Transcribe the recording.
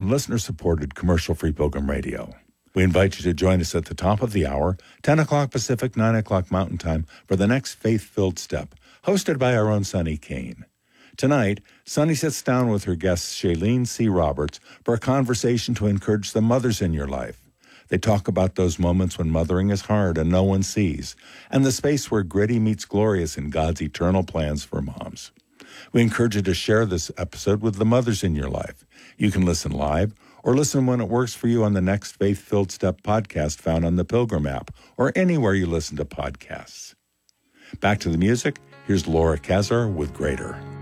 on listener-supported commercial-free Pilgrim Radio. We invite you to join us at the top of the hour, 10 o'clock Pacific, 9 o'clock Mountain Time, for the next Faith-Filled Step, hosted by our own Sunny Kane. Tonight, Sunny sits down with her guest Shailene C. Roberts for a conversation to encourage the mothers in your life. They talk about those moments when mothering is hard and no one sees, and the space where gritty meets glorious in God's eternal plans for moms. We encourage you to share this episode with the mothers in your life. You can listen live or listen when it works for you on the next Faith-Filled Step podcast found on the Pilgrim app or anywhere you listen to podcasts. Back to the music, here's Laura Kazar with Greater.